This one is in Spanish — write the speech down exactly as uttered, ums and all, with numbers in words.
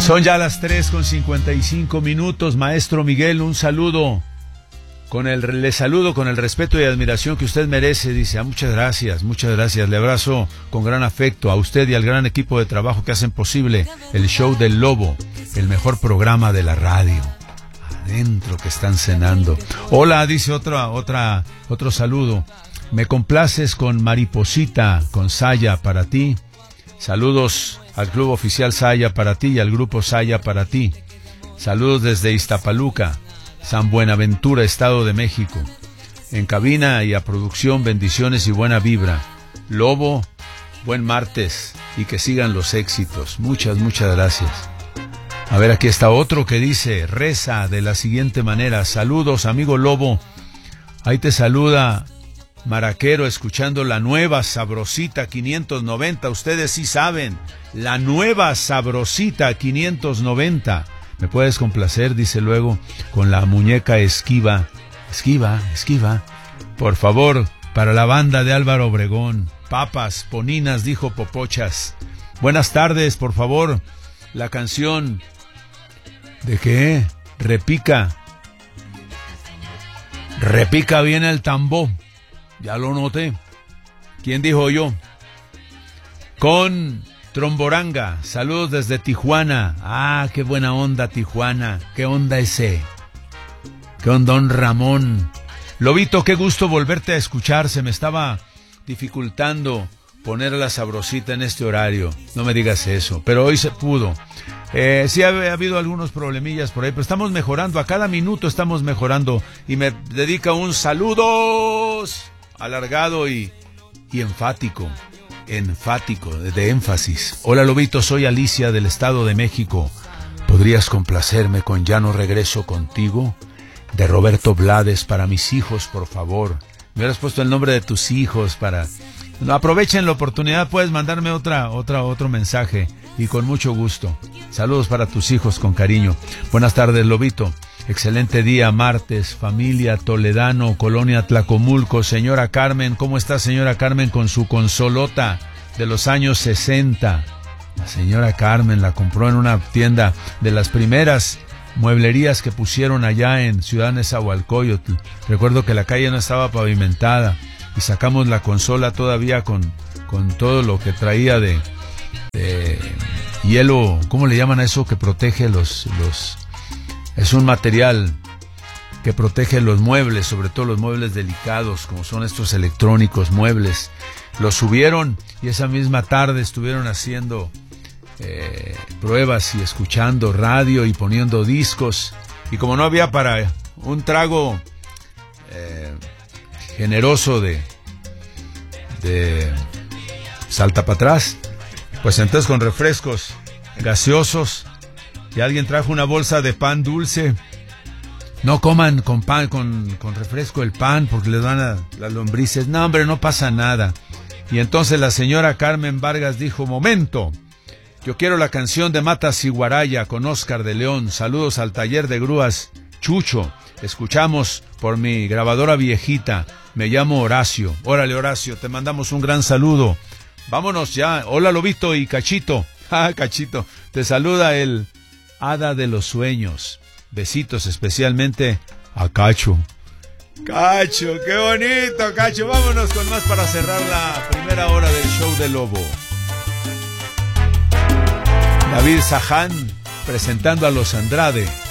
Son ya las tres con cincuenta y cinco minutos. Maestro Miguel, un saludo. Con el, le saludo con el respeto y admiración que usted merece. Dice, ah, muchas gracias, muchas gracias. Le abrazo con gran afecto a usted y al gran equipo de trabajo que hacen posible el show del Lobo, el mejor programa de la radio. Adentro que están cenando. Hola, dice otra, otra, otro saludo. Me complaces con Mariposita, con Saya para ti. Saludos al Club Oficial Saya para ti y al Grupo Saya para ti. Saludos desde Iztapaluca, San Buenaventura, Estado de México. En cabina y a producción, bendiciones y buena vibra. Lobo, buen martes y que sigan los éxitos. Muchas, muchas gracias. A ver, aquí está otro que dice, reza de la siguiente manera. Saludos, amigo Lobo. Ahí te saluda Maraquero, escuchando la nueva Sabrosita quinientos noventa. Ustedes sí saben, la nueva Sabrosita quinientos noventa. ¿Me puedes complacer? Dice luego, con la muñeca esquiva. Esquiva, esquiva. Por favor, para la banda de Álvaro Obregón. Papas, poninas, dijo Popochas. Buenas tardes, por favor. La canción... ¿De qué? Repica. Repica bien el tambor. Ya lo noté. ¿Quién dijo yo? Con Tromboranga. Saludos desde Tijuana. Ah, qué buena onda Tijuana. ¿Qué onda ese? ¿Qué onda, don Ramón? Lobito, qué gusto volverte a escuchar. Se me estaba dificultando poner la Sabrosita en este horario. No me digas eso. Pero hoy se pudo. Eh, sí ha, ha habido algunos problemillas por ahí, pero estamos mejorando. A cada minuto estamos mejorando. Y me dedica un saludos alargado y, y enfático. Enfático, de, de énfasis. Hola Lobito, soy Alicia del Estado de México. ¿Podrías complacerme con Ya no regreso contigo? De Roberto Blades, para mis hijos, por favor. Me hubieras puesto el nombre de tus hijos para... No, aprovechen la oportunidad, puedes mandarme otra, otra, otro mensaje y con mucho gusto. Saludos para tus hijos con cariño. Buenas tardes, Lobito. Excelente día, martes, familia Toledano, Colonia Tlacomulco. Señora Carmen, ¿cómo está señora Carmen con su consolota de los años sesenta? La señora Carmen la compró en una tienda de las primeras mueblerías que pusieron allá en Ciudad Nezahualcóyotl. Recuerdo que la calle no estaba pavimentada y sacamos la consola todavía con, con todo lo que traía de, de hielo. ¿Cómo le llaman a eso que protege los... los Es un material que protege los muebles, sobre todo los muebles delicados, como son estos electrónicos, muebles. Los subieron y esa misma tarde estuvieron haciendo eh, pruebas y escuchando radio y poniendo discos. Y como no había para un trago eh, generoso de, de salta para atrás, pues entonces con refrescos gaseosos. Y alguien trajo una bolsa de pan dulce. No coman con pan, con, con refresco el pan, porque les van a las lombrices. No, hombre, no pasa nada. Y entonces la señora Carmen Vargas dijo, momento, yo quiero la canción de Mata Ciguaraya con Óscar de León. Saludos al taller de grúas Chucho. Escuchamos por mi grabadora viejita. Me llamo Horacio. Órale, Horacio, te mandamos un gran saludo. Vámonos ya. Hola, Lobito y Cachito. Ah, Cachito. Te saluda el... Hada de los sueños. Besitos especialmente a Cacho. Cacho, qué bonito, Cacho. Vámonos con más para cerrar la primera hora del show de Lobo. David Saján presentando a los Andrade.